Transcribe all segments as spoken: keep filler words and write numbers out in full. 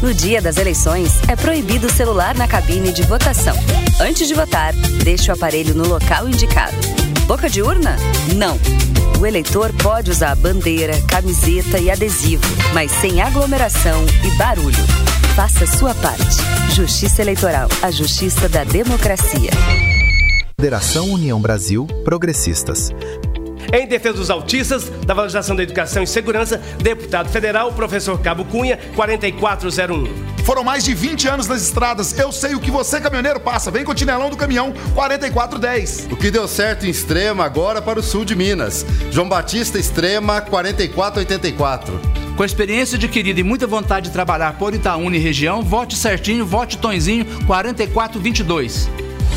No dia das eleições, é proibido o celular na cabine de votação. Antes de votar, deixe o aparelho no local indicado. Boca de urna? Não. O eleitor pode usar bandeira, camiseta e adesivo, mas sem aglomeração e barulho. Faça sua parte. Justiça Eleitoral, a justiça da democracia. Federação União Brasil Progressistas. Em defesa dos autistas, da valorização da educação e segurança, deputado federal, professor Cabo Cunha, quarenta e quatro zero um. Foram mais de vinte anos nas estradas. Eu sei o que você, caminhoneiro, passa. Vem com o Tinelão do Caminhão, quarenta e quatro dez. O que deu certo em Extrema, agora para o sul de Minas. João Batista Extrema, quarenta e quatro oitenta e quatro. Com a experiência adquirida e muita vontade de trabalhar por Itaúna e região, vote certinho, vote Tonzinho, quarenta e quatro vinte e dois.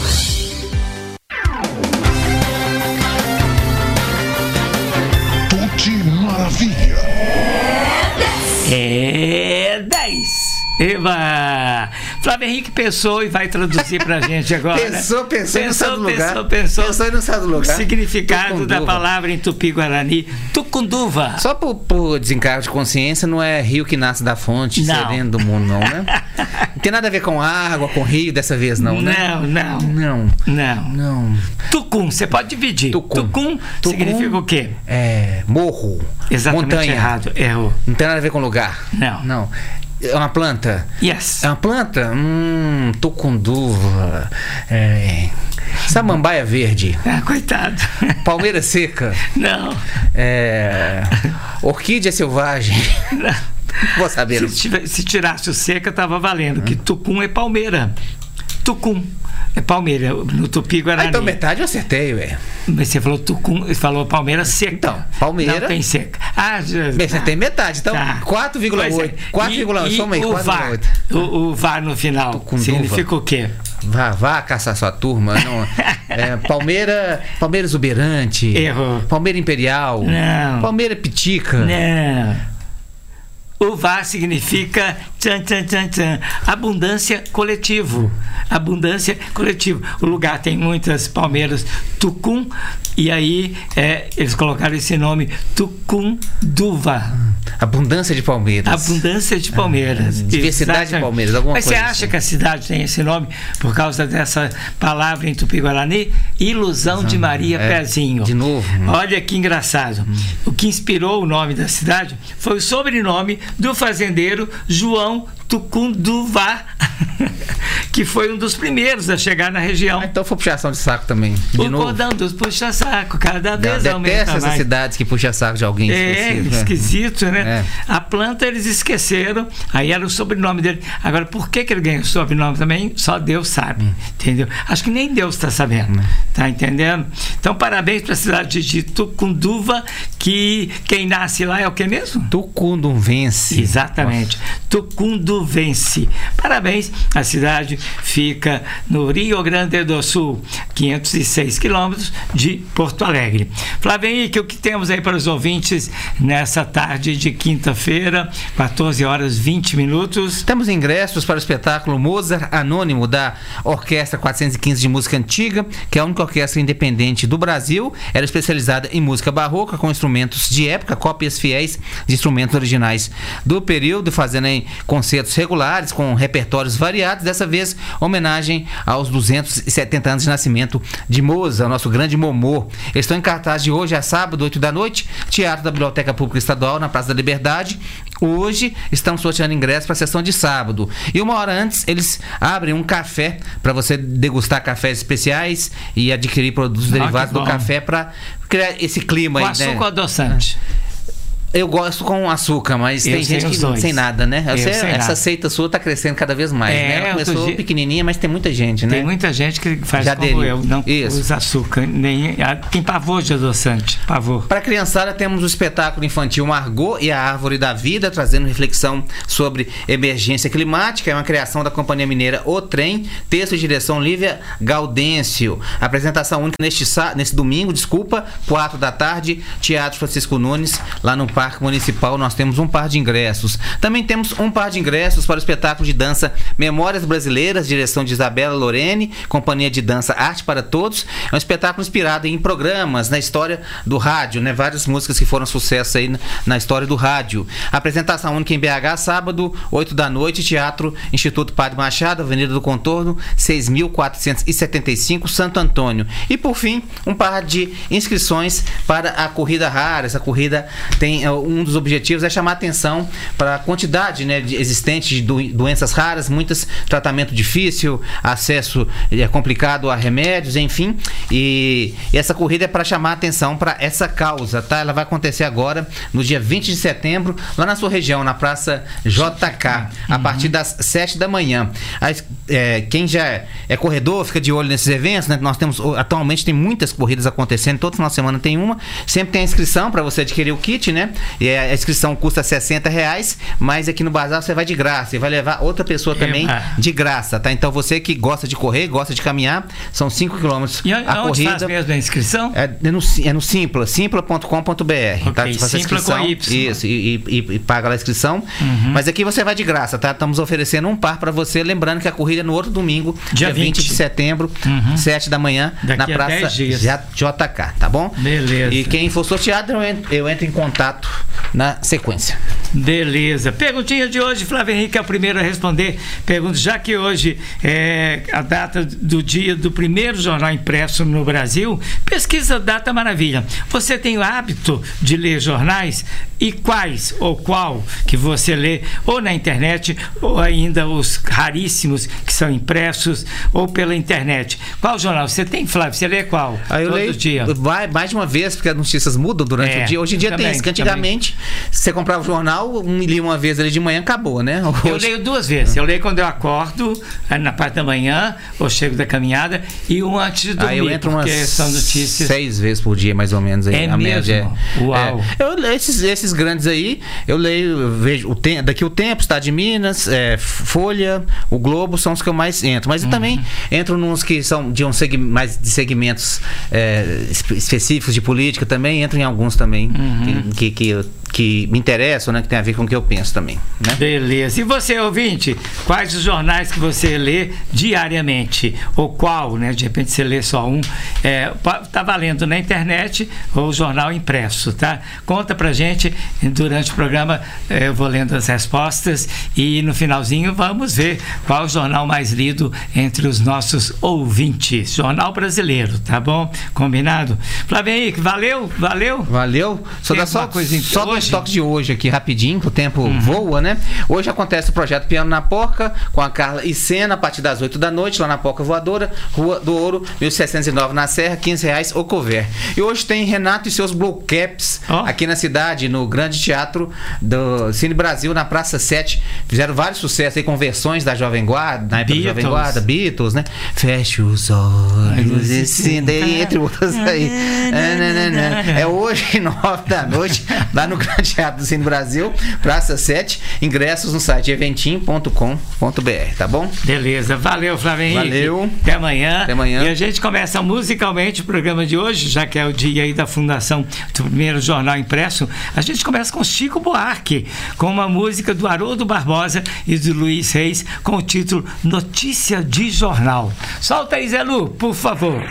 Maravilha. É dez. Eba! Flávio Henrique pensou e vai traduzir pra gente agora. Pensou, pensou, pensou, não sai do lugar. Pensou, pensou, pensou e não sai do lugar. O significado da palavra em Tupi-Guarani, tucunduva. Só por, por desencargo de consciência, não é rio que nasce da fonte, sereno do mundo, não, né? Não tem nada a ver com água, com rio dessa vez, não, né? Não, não. Não. Não. Não. Tucum, você pode dividir. Tucum. Tucum, Tucum significa o quê? É, morro. Exatamente. Montanha. Errado, errou. Não tem nada a ver com lugar. Não. Não. É uma planta? Yes. É uma planta? Hum, tucunduva. É. Samambaia verde. Ah, coitado. Palmeira seca. Não. É. Orquídea selvagem. Não. Vou saber. Se, tiver, se tirasse o seca, tava valendo. Hum. Que tucum é palmeira. Tucum. É Palmeira, no Tupi-Guarani. Ah, então metade eu acertei, velho. Mas você falou Tucum, você falou Palmeira seca. Então, Palmeira. Não tem seca. Ah, já. Você tem metade, então tá. quatro vírgula oito. quatro vírgula oito, soma aí, o VAR, o, o VAR no final, Tucunduva. Significa o quê? Vá, vá caçar sua turma. Não. É, Palmeira, Palmeira exuberante. Errou. Palmeira imperial. Não. Palmeira pitica. Não. O VAR significa tchan, tchan, tchan, tchan, abundância coletivo. Abundância coletivo. O lugar tem muitas palmeiras Tucum, e aí é, eles colocaram esse nome Tucunduva. Abundância de palmeiras. Abundância de palmeiras. Ah, diversidade Exatamente. de palmeiras, alguma Mas coisa você acha assim. que a cidade tem esse nome por causa dessa palavra em Tupi-Guarani? Ilusão Exato. de Maria é, Pezinho. De novo. Olha que engraçado. Hum. O que inspirou o nome da cidade foi o sobrenome do fazendeiro João Tucunduva, que foi um dos primeiros a chegar na região. Ah, então foi puxação de saco também. De o novo. cordão dos puxa-saco, cada vez Não, aumenta detesta mais. essas cidades que puxa saco de alguém. É, esquecido, esquisito, né? É. A planta eles esqueceram, aí era o sobrenome dele. Agora, por que, que ele ganhou o sobrenome também? Só Deus sabe, hum. entendeu? Acho que nem Deus está sabendo, hum. tá entendendo? Então, parabéns para a cidade de Tucunduva, que quem nasce lá é o que mesmo? Tucunduvense. Exatamente, Tucunduvense. Parabéns, a cidade fica no Rio Grande do Sul, quinhentos e seis quilômetros de Porto Alegre. Flávio Henrique, o que temos aí para os ouvintes nessa tarde de quinta-feira, quatorze horas e vinte minutos? Temos ingressos para o espetáculo Mozart Anônimo da Orquestra quatrocentos e quinze de Música Antiga, que é a única orquestra independente do Brasil. Era especializada em música barroca, com instrumentos de época, cópias fiéis de instrumentos originais do período, fazendo em concertos regulares, com repertórios variados. Dessa vez, homenagem aos duzentos e setenta anos de nascimento de Mozart, nosso grande Momô. Eles estão em cartaz de hoje a sábado, oito da noite, Teatro da Biblioteca Pública Estadual, na Praça da Liberdade. Hoje estamos sorteando ingressos para a sessão de sábado. E uma hora antes, eles abrem um café para você degustar cafés especiais e adquirir produtos ah, derivados do café, para criar esse clima com aí, açúcar né? ou adoçante? Eu gosto com açúcar, mas eu tem gente que não sem nada, né? Você, essa nada. seita sua tá crescendo cada vez mais, é, né? Ela começou dia... pequenininha, mas tem muita gente, né? Tem muita gente que faz Já como aderiu. eu, não Isso. usa açúcar. Nem... Tem pavor de adoçante, pavor. Para a criançada, temos o espetáculo infantil Margot e a Árvore da Vida, trazendo reflexão sobre emergência climática. É uma criação da Companhia Mineira O Trem, texto e direção Lívia Gaudêncio. Apresentação única neste, nesse domingo, desculpa, quatro da tarde, Teatro Francisco Nunes, lá no Parque Parque Municipal, nós temos um par de ingressos. Também temos um par de ingressos para o espetáculo de dança Memórias Brasileiras, direção de Isabela Lorene, companhia de dança Arte para Todos. É um espetáculo inspirado em programas, na história do rádio, né? Várias músicas que foram sucesso aí na, na história do rádio. Apresentação única em B H, sábado, oito da noite, Teatro Instituto Padre Machado, Avenida do Contorno, seis mil quatrocentos e setenta e cinco, Santo Antônio. E por fim, um par de inscrições para a Corrida Rara. Essa corrida tem um dos objetivos é chamar atenção para a quantidade, né, de, existente de do, doenças raras, muitas tratamento difícil, acesso é, complicado a remédios, enfim. E, e essa corrida é para chamar atenção para essa causa, tá? Ela vai acontecer agora no dia vinte de setembro, lá na sua região, na Praça J K, a uhum. partir das sete da manhã. As, é, quem já é, é corredor, fica de olho nesses eventos, né? Nós temos, atualmente tem muitas corridas acontecendo, toda final de semana tem uma, sempre tem a inscrição para você adquirir o kit, né? E a inscrição custa sessenta reais, mas aqui no Bazar você vai de graça e vai levar outra pessoa também é, de graça, tá? Então você que gosta de correr, gosta de caminhar, são cinco quilômetros e a onde corrida. Faz mesmo a inscrição? É, é, no, é no Simpla, simpla ponto com ponto b r, okay, tá? Você faz a inscrição, isso, e, e, e paga lá a inscrição, uhum. mas aqui você vai de graça, tá? Estamos oferecendo um par para você, lembrando que a corrida é no outro domingo, dia, dia vinte de setembro, uhum. sete da manhã, daqui na Praça J K, tá bom? Beleza. E quem for sorteado, eu entro, eu entro em contato na sequência. Beleza. Perguntinha de hoje, Flávio Henrique é o primeiro a responder. Pergunta, já que hoje é a data do dia do primeiro jornal impresso no Brasil, pesquisa Data Maravilha. Você tem o hábito de ler jornais? E quais ou qual que você lê ou na internet ou ainda os raríssimos que são impressos ou pela internet? Qual jornal você tem, Flávio? Você lê qual? Ah, eu todo leio dia? Vai mais de uma vez, porque as notícias mudam durante é, o dia. Hoje em dia também, tem isso, que antigamente também. Você comprava o jornal, um, lia uma vez ali de manhã, acabou, né? Hoje... Eu leio duas vezes. Eu leio quando eu acordo, na parte da manhã, ou chego da caminhada, e um antes de dormir. Aí eu entro umas são notícias... seis vezes por dia, mais ou menos. Aí, é a mesmo? É, Uau! É, eu, esses, esses grandes aí, eu leio, eu vejo o tem, daqui o Tempo, Estado de Minas, é, Folha, o Globo, são os que eu mais entro. Mas eu uhum. também entro nos que são de um seg, mais de segmentos é, específicos de política também, entro em alguns também uhum. que, que, que, que me interessam, né, que tem a ver com o que eu penso também. Né? Beleza. E você, ouvinte, quais os jornais que você lê diariamente? Ou qual, né? De repente você lê só um. É, tá valendo na internet ou jornal impresso, tá? Conta pra gente durante o programa, eu vou lendo as respostas e no finalzinho vamos ver qual o jornal mais lido entre os nossos ouvintes. Jornal brasileiro, tá bom? Combinado? Flávio Henrique, valeu? Valeu? Valeu. Só dá só, só dois toques de hoje aqui, rapidinho, que o tempo uhum. voa, né? Hoje acontece o projeto Piano na Porca, com a Carla e Sena, a partir das oito da noite, lá na Porca Voadora, Rua do Ouro, mil seiscentos e nove na Serra, quinze reais o couvert. E hoje tem Renato e seus Blow Caps, oh. aqui na cidade, no Grande Teatro do Cine Brasil, na Praça sete. Fizeram vários sucessos aí com versões da Jovem Guarda, na época Beatles. da Jovem Guarda, Beatles, né? Feche os olhos e sinta, entre outras aí. É hoje, nove da noite, lá no Grande Teatro do Cine Brasil, Praça sete. Ingressos no site eventim ponto com ponto b r, tá bom? Beleza. Valeu, Flávio Henrique. Valeu. Até amanhã. Até amanhã. E a gente começa musicalmente o programa de hoje, já que é o dia aí da fundação do primeiro jornal impresso. A gente começa com Chico Buarque, com uma música do Haroldo Barbosa e do Luiz Reis, com o título Notícia de Jornal. Solta aí, Zé Lu, por favor.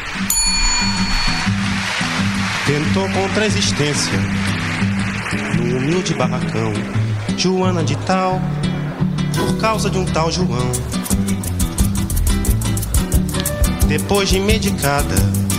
Tentou contra a existência num humilde barracão, Joana de Tal, por causa de um tal João. Depois de medicada,